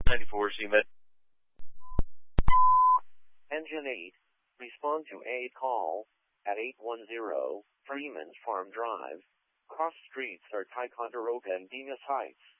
94 CMed. Engine 8, respond to a call at 810 Freeman's Farm Drive. Cross streets are Ticonderoga and Venus Heights.